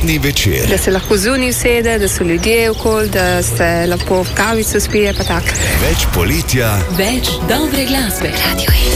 Poletni večer. Da se lahko zunaj usede, da so ljudje okoli, da se lahko kavico spije, pa tako. Več poletja, več dobre glasbe. Radio